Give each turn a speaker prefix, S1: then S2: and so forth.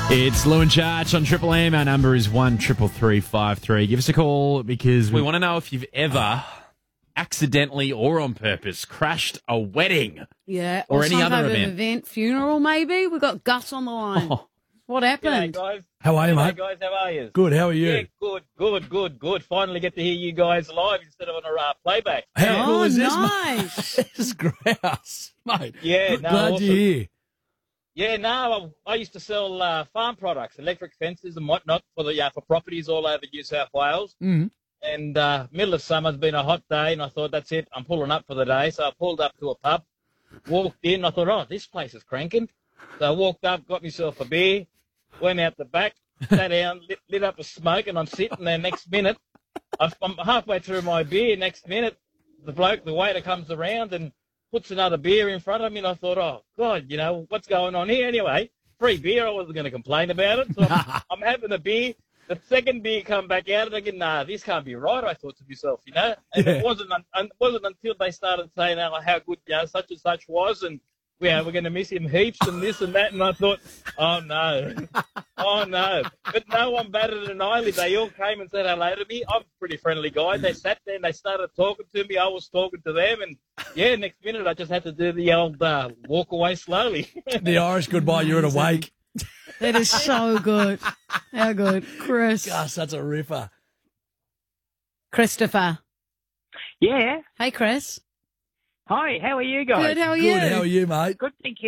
S1: It's Lou and Charge on Triple M. Our number is 13353. Give us a call because
S2: We want to know if you've ever accidentally or on purpose crashed a wedding.
S3: Yeah,
S2: Or any
S3: some
S2: other
S3: type of
S2: event.
S3: funeral maybe. We've got Gus on the line.
S2: Oh.
S3: What
S4: G'day,
S3: happened?
S4: guys.
S5: How are you,
S4: G'day,
S5: mate?
S4: guys. How are you?
S5: Good. How are you?
S4: Yeah, good. Finally get to hear you guys live instead of on a playback.
S5: How cool
S3: Oh,
S5: is this,
S3: nice.
S5: mate? This is grouse, mate.
S4: Yeah,
S5: Good,
S4: no,
S5: glad
S4: awesome.
S5: you're here.
S4: Yeah, no, I used to sell farm products, electric fences and whatnot for properties all over New South Wales.
S5: Mm.
S4: And middle of summer's been a hot day, and I thought, that's it, I'm pulling up for the day. So I pulled up to a pub, walked in, I thought, oh, this place is cranking. So I walked up, got myself a beer, went out the back, sat down, lit up a smoke, and I'm sitting there. Next minute, I'm halfway through my beer. Next minute, the waiter comes around and puts another beer in front of me, and I thought, oh, God, what's going on here? Anyway, free beer, I wasn't going to complain about it. So I'm having a beer. The second beer come back out, and I go, nah, this can't be right, I thought to myself, And it wasn't until they started saying how good, such and such was, and we're going to miss him heaps and this and that, and I thought, oh, no. But no one batted an eyelid. They all came and said hello to me. I'm a pretty friendly guy. They sat there and they started talking to me. I was talking to them, and, next minute I just had to do the old walk away slowly.
S5: The Irish goodbye, you're at a wake.
S3: That is so good. How good. Chris.
S5: Gosh, that's a ripper.
S3: Christopher.
S6: Yeah.
S3: Hey, Chris.
S6: Hi, how are you guys?
S3: Good, how are you?
S5: Good, how are you, mate?
S6: Good, thank you.